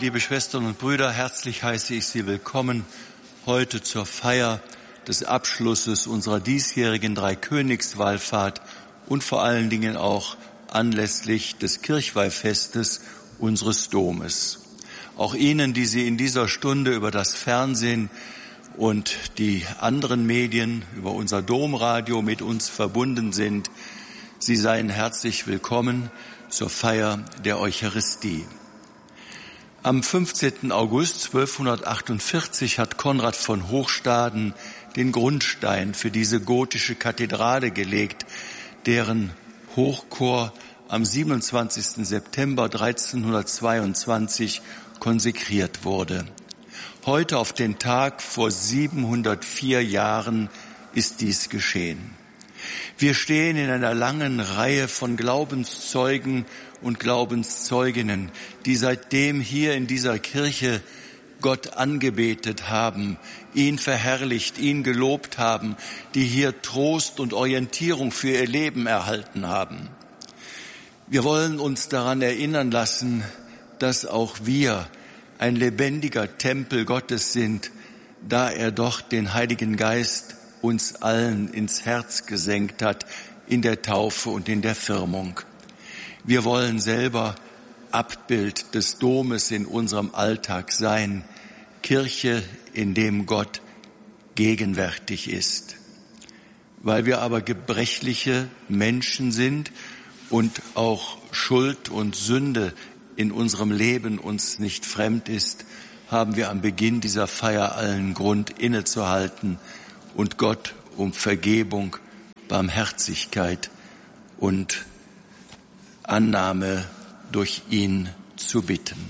liebe Schwestern und Brüder, herzlich heiße ich Sie willkommen heute zur Feier des Abschlusses unserer diesjährigen Dreikönigswallfahrt und vor allen Dingen auch anlässlich des Kirchweihfestes unseres Domes. Auch Ihnen, die Sie in dieser Stunde über das Fernsehen und die anderen Medien, über unser Domradio mit uns verbunden sind, Sie seien herzlich willkommen zur Feier der Eucharistie. Am 15. August 1248 hat Konrad von Hochstaden den Grundstein für diese gotische Kathedrale gelegt, deren Hochchor am 27. September 1322 konsekriert wurde. Heute, auf den Tag vor 704 Jahren, ist dies geschehen. Wir stehen in einer langen Reihe von Glaubenszeugen und Glaubenszeuginnen, die seitdem hier in dieser Kirche Gott angebetet haben, ihn verherrlicht, ihn gelobt haben, die hier Trost und Orientierung für ihr Leben erhalten haben. Wir wollen uns daran erinnern lassen, dass auch wir ein lebendiger Tempel Gottes sind, da er doch den Heiligen Geist uns allen ins Herz gesenkt hat in der Taufe und in der Firmung. Wir wollen selber Abbild des Domes in unserem Alltag sein, Kirche, in dem Gott gegenwärtig ist. Weil wir aber gebrechliche Menschen sind und auch Schuld und Sünde in unserem Leben uns nicht fremd ist, haben wir am Beginn dieser Feier allen Grund innezuhalten und Gott um Vergebung, Barmherzigkeit und Annahme durch ihn zu bitten.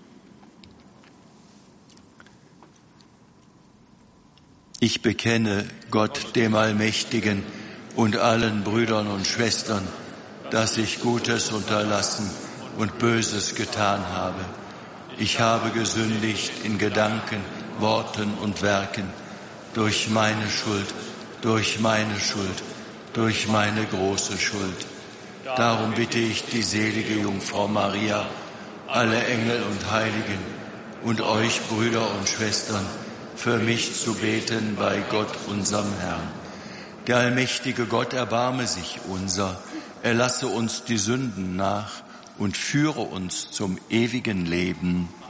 Ich bekenne Gott, dem Allmächtigen, und allen Brüdern und Schwestern, dass ich Gutes unterlassen und Böses getan habe. Ich habe gesündigt in Gedanken, Worten und Werken, durch meine Schuld, durch meine große Schuld. Darum bitte ich die selige Jungfrau Maria, alle Engel und Heiligen und euch, Brüder und Schwestern, für mich zu beten bei Gott, unserem Herrn. Der allmächtige Gott erbarme sich unser, er lasse uns die Sünden nach und führe uns zum ewigen Leben.